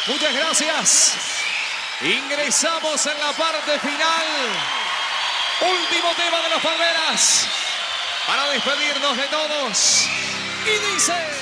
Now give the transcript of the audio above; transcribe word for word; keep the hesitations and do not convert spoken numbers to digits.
Muchas gracias. Ingresamos en la parte final. Último tema de las palmeras para despedirnos de todos. Y dice...